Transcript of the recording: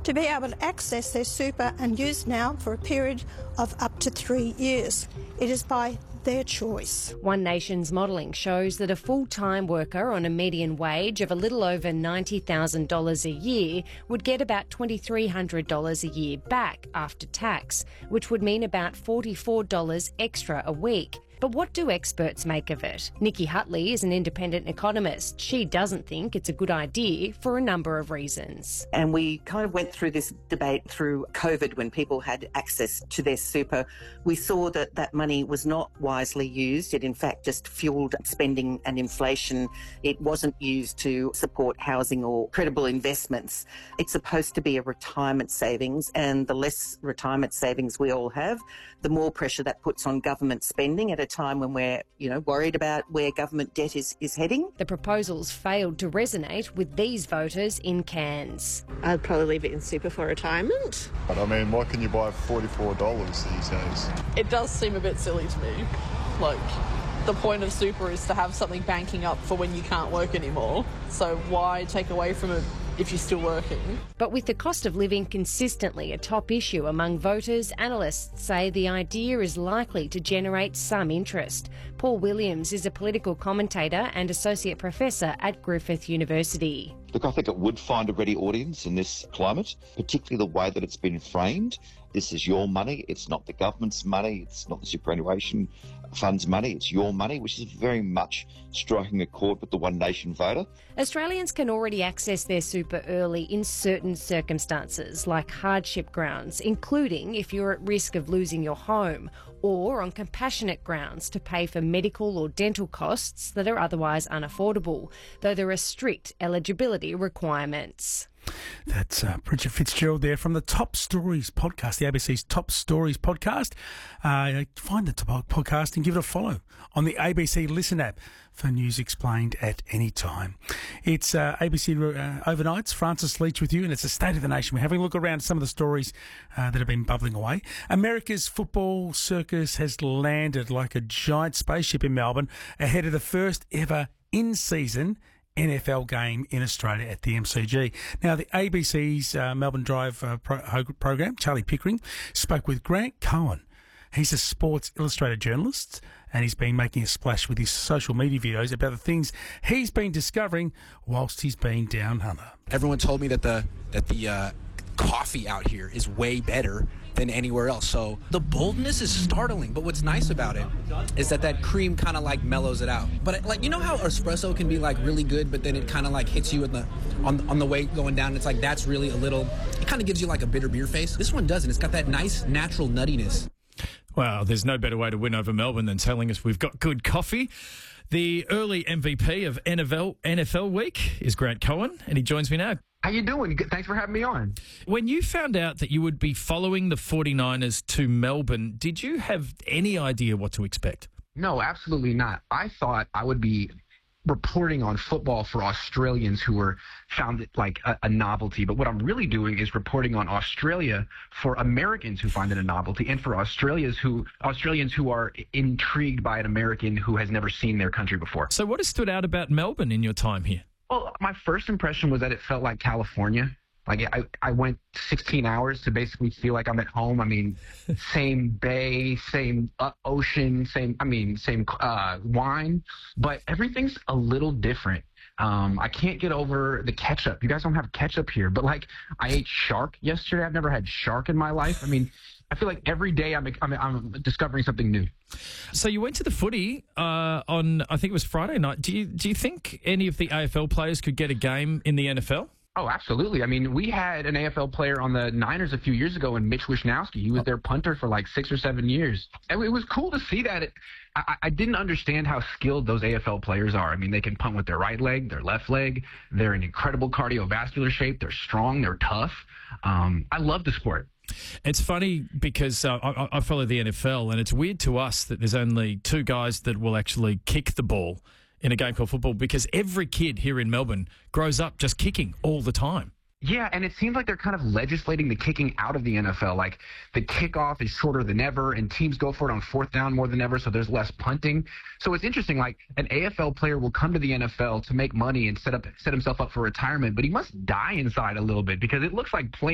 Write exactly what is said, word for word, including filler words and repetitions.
to be able to access their super and use now for a period of up to three years. It is by their choice. One Nation's modelling shows that a full-time worker on a median wage of a little over ninety thousand dollars a year would get about two thousand three hundred dollars a year back after tax, which would mean about forty-four dollars extra a week. But what do experts make of it? Nikki Hutley is an independent economist. She doesn't think it's a good idea for a number of reasons. And we kind of went through this debate through COVID when people had access to their super. We saw that that money was not wisely used. It in fact just fueled spending and inflation. It wasn't used to support housing or credible investments. It's supposed to be a retirement savings, and the less retirement savings we all have, the more pressure that puts on government spending at a time when we're, you know, worried about where government debt is, is heading. The proposals failed to resonate with these voters in Cairns. I'd probably leave it in super for retirement. But I mean, what can you buy for forty-four dollars these days? It does seem a bit silly to me. Like, the point of super is to have something banking up for when you can't work anymore. So why take away from it if you're still working? But with the cost of living consistently a top issue among voters, analysts say the idea is likely to generate some interest. Paul Williams is a political commentator and associate professor at Griffith University. Look, I think it would find a ready audience in this climate, particularly the way that it's been framed. This is your money. It's not the government's money. It's not the superannuation fund's money. It's your money, which is very much striking a chord with the One Nation voter. Australians can already access their super early in certain circumstances, like hardship grounds, including if you're at risk of losing your home, or on compassionate grounds to pay for medical or dental costs that are otherwise unaffordable, though there are strict eligibility requirements. That's uh, Bridget Fitzgerald there from the Top Stories podcast, the A B C's Top Stories podcast. Uh, find the top podcast and give it a follow on the A B C Listen app for news explained at any time. It's uh, A B C uh, Overnights, Francis Leach with you, and it's a State of the Nation. We're having a look around some of the stories uh, that have been bubbling away. America's football circus has landed like a giant spaceship in Melbourne ahead of the first ever in-season N F L game in Australia at the M C G. Now, the A B C's uh, Melbourne Drive uh, pro- program, Charlie Pickering, spoke with Grant Cohen. He's a Sports Illustrated journalist, and he's been making a splash with his social media videos about the things he's been discovering whilst he's been down under. Everyone told me that the that the uh, coffee out here is way better than anywhere else. So the boldness is startling, but what's nice about it is that that cream kind of like mellows it out. But like, you know how espresso can be like really good, but then it kind of like hits you in the on on the way going down. It's like that's really a little. It kind of gives you like a bitter beer face. This one doesn't. It's got that nice natural nuttiness. Well, there's no better way to win over Melbourne than telling us we've got good coffee. The early M V P of N F L N F L week is Grant Cohen, and he joins me now. How you doing? Thanks for having me on. When you found out that you would be following the forty-niners to Melbourne, did you have any idea what to expect? No, absolutely not. I thought I would be reporting on football for Australians who were found it like a, a novelty. But what I'm really doing is reporting on Australia for Americans who find it a novelty, and for Australians who Australians who are intrigued by an American who has never seen their country before. So what has stood out about Melbourne in your time here? Well, my first impression was that it felt like California. Like I, I went sixteen hours to basically feel like I'm at home. I mean, same bay, same uh, ocean, same, I mean, same uh, wine, but everything's a little different. Um, I can't get over the ketchup. You guys don't have ketchup here, but like I ate shark yesterday. I've never had shark in my life. I mean, I feel like every day I'm, I'm, I'm discovering something new. So you went to the footy uh, on, I think it was Friday night. Do you, do you think any of the A F L players could get a game in the N F L? Oh, absolutely. I mean, we had an A F L player on the Niners a few years ago in Mitch Wishnowsky. He was their punter for like six or seven years. And it was cool to see that. It, I, I didn't understand how skilled those A F L players are. I mean, they can punt with their right leg, their left leg. They're in incredible cardiovascular shape. They're strong. They're tough. Um, I love the sport. It's funny because uh, I, I follow the N F L, and it's weird to us that there's only two guys that will actually kick the ball in a game called football, because every kid here in Melbourne grows up just kicking all the time. Yeah, and it seems like they're kind of legislating the kicking out of the N F L. Like the kickoff is shorter than ever, and teams go for it on fourth down more than ever, so there's less punting. So it's interesting, like an A F L player will come to the N F L to make money and set up set himself up for retirement, but he must die inside a little bit because it looks like playing